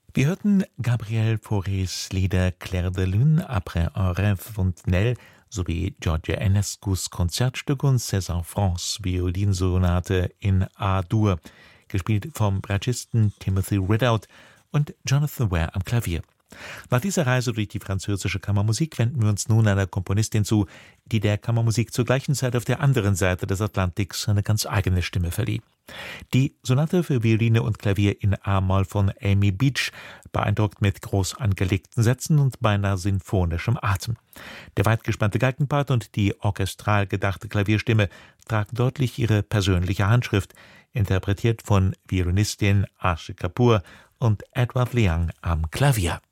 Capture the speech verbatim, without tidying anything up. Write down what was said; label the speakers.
Speaker 1: Wir hörten Gabriel Faurés Lieder Clair de Lune, Après un rêve Fontenelle sowie George Enescus Konzertstück und César Francs Violinsonate in A-Dur, gespielt vom Bratschisten Timothy Ridout und Jonathan Ware am Klavier. Nach dieser Reise durch die französische Kammermusik wenden wir uns nun einer Komponistin zu, die der Kammermusik zur gleichen Zeit auf der anderen Seite des Atlantiks eine ganz eigene Stimme verlieh. Die Sonate für Violine und Klavier in A-Moll von Amy Beach beeindruckt mit groß angelegten Sätzen und beinahe sinfonischem Atem. Der weit gespannte Geigenpart und die orchestral gedachte Klavierstimme tragen deutlich ihre persönliche Handschrift, interpretiert von Violinistin Ashe Kapoor und Edward Leung am Klavier.